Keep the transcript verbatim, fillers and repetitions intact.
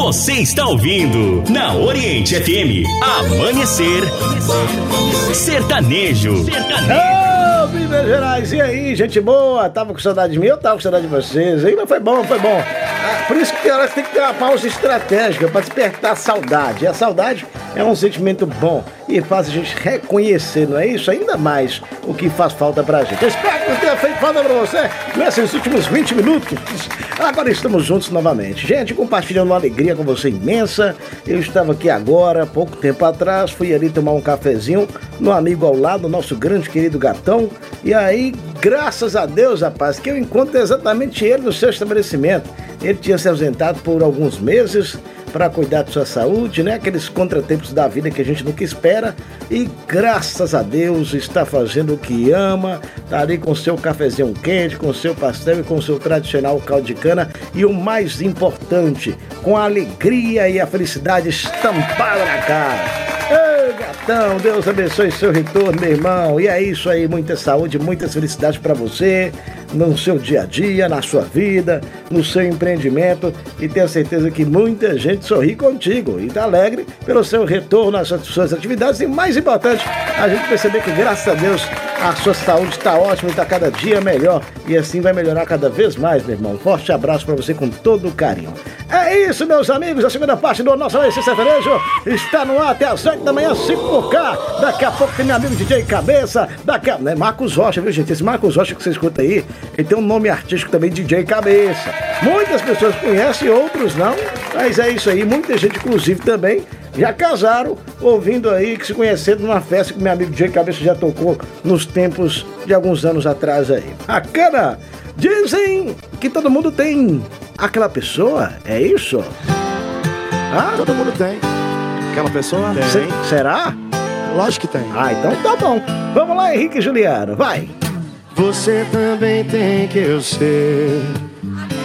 Você está ouvindo na Oriente F M Amanhecer Sertanejo. Ô, Minas Gerais, e aí, gente boa? Tava com saudade de mim? Eu tava com saudade de vocês, aí, mas foi bom, foi bom. Ah, por isso que elas têm que ter uma pausa estratégica pra despertar a saudade. E a saudade é um sentimento bom e faz a gente reconhecer, não é isso? Ainda mais o que faz falta pra gente. Eu espero que não tenha feito falta pra você nesses últimos vinte minutos. Agora estamos juntos novamente. Gente, compartilhando uma alegria com você imensa. Eu estava aqui agora, pouco tempo atrás, fui ali tomar um cafezinho no amigo ao lado, nosso grande querido Gatão. E aí, graças a Deus, rapaz, que eu encontro exatamente ele no seu estabelecimento. Ele tinha se ausentado por alguns meses para cuidar de sua saúde, né? Aqueles contratempos da vida que a gente nunca espera. E graças a Deus está fazendo o que ama, tá ali com seu cafezinho quente, com seu pastel e com seu tradicional caldo de cana. E o mais importante, com a alegria e a felicidade estampada na cara. Ei, Gatão, Deus abençoe seu retorno, meu irmão. E é isso aí, muita saúde, muitas felicidades para você, no seu dia a dia, na sua vida, no seu empreendimento. E tenho certeza que muita gente sorri contigo e tá alegre pelo seu retorno às suas atividades. E mais importante, a gente perceber que, graças a Deus, a sua saúde está ótima e está cada dia melhor. E assim vai melhorar cada vez mais, meu irmão. Forte abraço para você com todo carinho. É isso, meus amigos, a segunda parte do nosso Amanhecer Sertanejo está no ar até às oito da manhã, cinco por cá. Daqui a pouco tem meu amigo D J Cabeça, daqui a... né, Marcos Rocha, viu, gente? Esse Marcos Rocha que você escuta aí, ele tem um nome artístico também, D J Cabeça. Muitas pessoas conhecem, outros não, mas é isso aí. Muita gente, inclusive, também já casaram ouvindo aí, que se conheceram numa festa que meu amigo D J Cabeça já tocou nos tempos de alguns anos atrás aí. Bacana! Dizem que todo mundo tem aquela pessoa, é isso? Ah, todo mundo tem. Aquela pessoa tem. Se, será? Lógico que tem. Ah, então tá bom. Vamos lá, Henrique e Juliano, vai. Você também tem que eu sei.